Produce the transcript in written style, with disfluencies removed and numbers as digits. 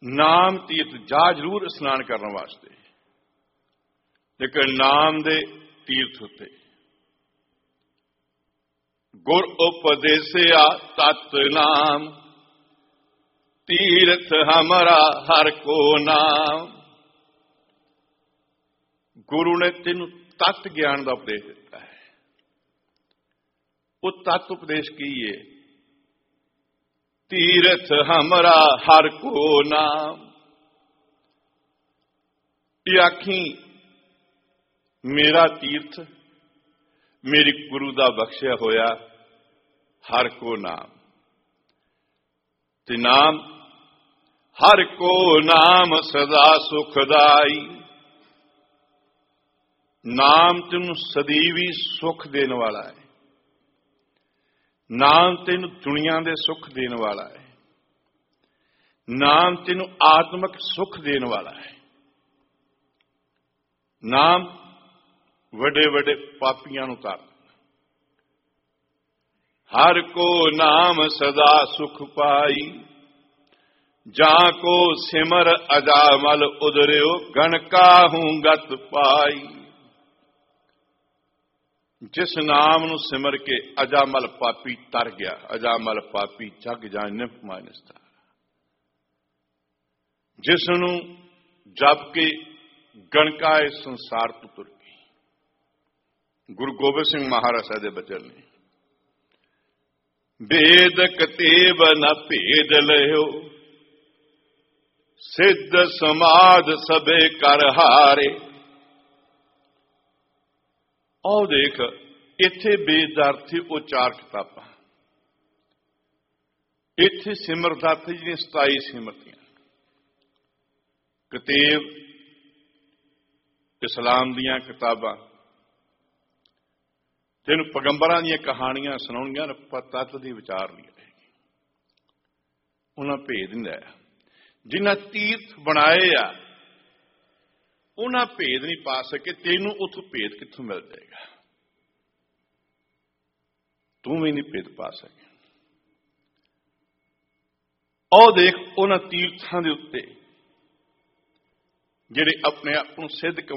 नाम तीर्थ जा जरूर स्नान करने वास्ते, लेकिन नाम दे तीर्थ उत्ते गुर उपदेसिया तत् नाम, तीर्थ हमारा हर को नाम। गुरु ने तेन तत्त ज्ञान का उपदेश दिता है। वो तत्त उपदेश की है, तीर्थ हमारा हर को नाम। ये आखी मेरा तीर्थ मेरी गुरु का बख्शिया होया हर को नाम। ते नाम हर को नाम सदा सुखदाई। नाम तेन सदैवी सुख देने वाला है। नाम तेन दुनिया दे सुख देने वाला है। नाम तेन आत्मक सुख देने वाला है। नाम वडे वडे पापियां नूं तार। हर को नाम सदा सुख पाई, जा को सिमर अजामल उदरियो गण काहू गत पाई। जिस नाम नूं सिमर के अजामल पापी तर गया, अजामल पापी जग जान निफ मानस्ता। जिस नूं जप के गणकाए संसार तो तुर गई। गुरु गोबिंद सिंह महाराज साहब दे बचन ने, वेद कतेब न भेद लियो, सिद्ध समाध सबे कर हारे। आओ देख इत्थे बेदार्थी वो चार किताबां, इत्थे सिमरदार्थी जी 27 सिमरतियां। कतेब इस्लाम दियां किताबां, तेन पैगंबरां दियां कहानियां सुनाउणियां, तत्त दी विचार नहीं रहेगी। उन्हां भेद नहीं लाया। जिन्हां तीर्थ बनाए आ उन्हां भेद नहीं पा सके। तेनों उथों भेद कित्थों मिल जाएगा? तू भी नहीं भेद पा सके। आओ देख उन्हां तीर्थां दे उत्ते जिहड़े अपने आप नूं सिद्ध